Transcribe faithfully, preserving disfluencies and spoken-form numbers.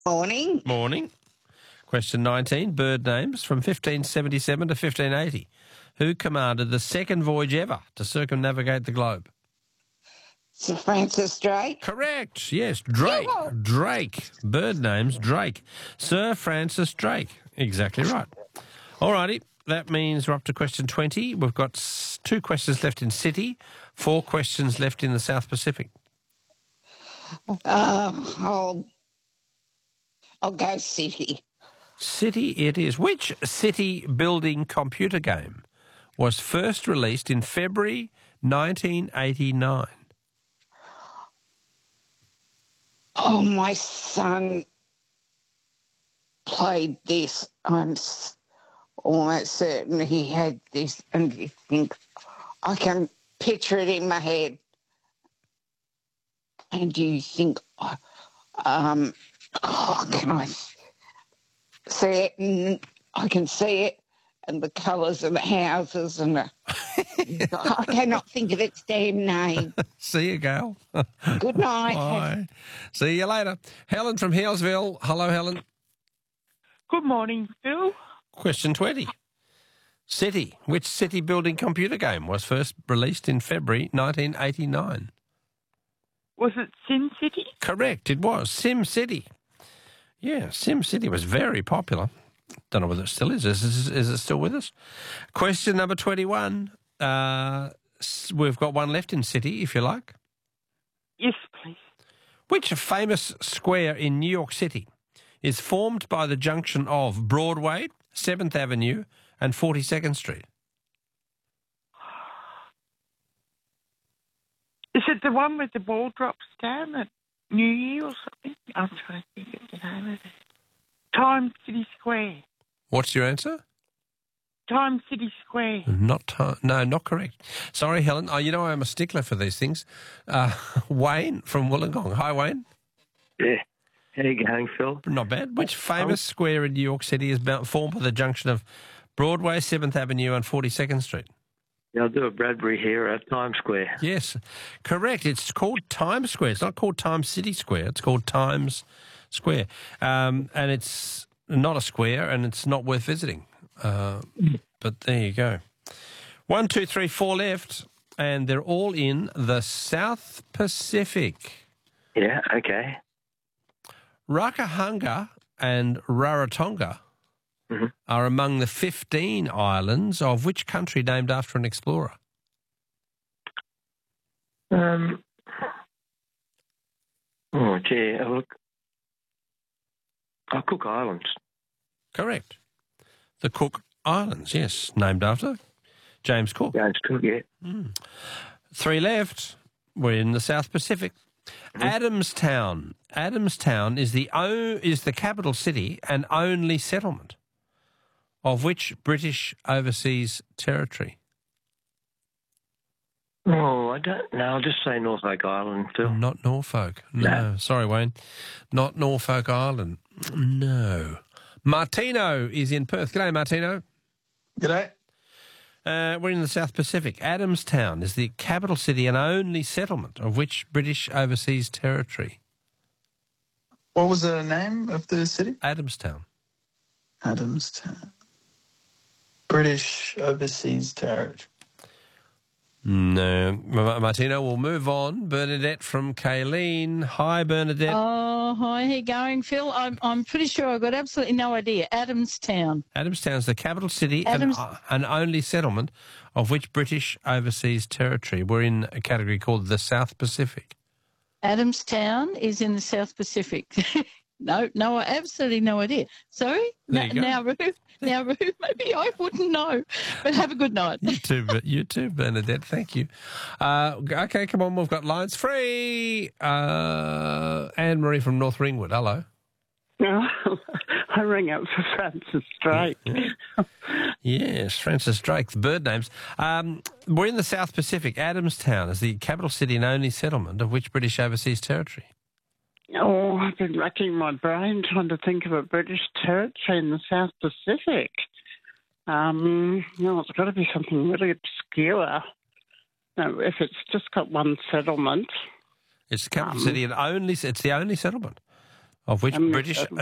Morning. Morning. Question nineteen, bird names from fifteen seventy-seven to fifteen eighty. Who commanded the second voyage ever to circumnavigate the globe? Sir Francis Drake. Correct. Yes, Drake. Yoo-hoo. Drake. Bird names, Drake. Sir Francis Drake. Exactly right. All righty. That means we're up to question twenty. We've got s- two questions left in City, four questions left in the South Pacific. Uh, I'll, I'll go City. City it is. Which city-building computer game was first released in February nineteen eighty-nine? Oh, my son played this. I'm s- almost certain he had this, and you think I can picture it in my head. And you think, uh, um, oh, can I see it? And I can see it, and the colours of the houses, and the, I cannot think of its damn name. See you, Gail. Good night. Bye. See you later. Helen from Healesville. Hello, Helen. Good morning, Phil. Question twenty. City. Which city-building computer game was first released in February nineteen eighty-nine? Was it Sin City? Correct, it was. Sim City. Yeah, Sim City was very popular. Don't know whether it still is. Is, is, is it still with us? Question number twenty-one. Uh, s- we've got one left in City, if you like. Yes, please. Which famous square in New York City is formed by the junction of Broadway, seventh Avenue and forty-second Street? Is it the one with the ball drops down at New Year or something? I'm trying to think of the name of it. Time City Square. What's your answer? Time City Square. Not ti- no, not correct. Sorry, Helen. Oh, you know I'm a stickler for these things. Uh, Wayne from Wollongong. Hi, Wayne. Yeah. How you going, Phil? Not bad. Which famous square in New York City is about, formed by the junction of Broadway, seventh Avenue and forty-second Street? Yeah, I'll do a Bradbury here at Times Square. Yes, correct. It's called Times Square. It's not called Times City Square. It's called Times Square. Um, and it's not a square and it's not worth visiting. Uh, but there you go. One, two, three, four left, and they're all in the South Pacific. Yeah, okay. Rakahanga and Rarotonga Mm-hmm. are among the fifteen islands of which country named after an explorer? Um. Oh, gee, oh, look. Oh, Cook Islands. Correct. The Cook Islands, yes, named after James Cook. James Cook, yeah. Mm. Three left. We're in the South Pacific. Mm-hmm. Adamstown. Adamstown is the o- is the capital city and only settlement of which British overseas territory? Oh, I don't know. I'll just say Norfolk Island, Phil. Not Norfolk. No. No. Sorry, Wayne. Not Norfolk Island. No. Martino is in Perth. G'day, Martino. G'day. Uh, we're in the South Pacific. Adamstown is the capital city and only settlement of which British overseas territory? What was the name of the city? Adamstown. Adamstown. British Overseas Territory. No. Ma- Martino, we'll move on. Bernadette from Kayleen. Hi, Bernadette. Oh, hi, how you going, Phil? I'm I'm pretty sure I've got absolutely no idea. Adamstown. Adamstown's the capital city and, Adams- uh, and only settlement of which British overseas territory. We're in a category called the South Pacific. Adamstown is in the South Pacific. no, no, absolutely no idea. Sorry? There Now, you go. now, Ruth, now, Ruth, maybe I wouldn't know. But have a good night. You too, Ber- you too, Bernadette. Thank you. Uh, okay, come on. We've got lines free. Uh, Anne-Marie from North Ringwood. Hello. I rang up for Francis Drake. Yes, Francis Drake, the bird names. Um, we're in the South Pacific. Adamstown is the capital city and only settlement of which British overseas territory? Oh, I've been racking my brain trying to think of a British territory in the South Pacific. Um, no, it's got to be something really obscure. No, if it's just got one settlement. It's the capital Um, city and only. It's the only settlement Of which Um, British uh,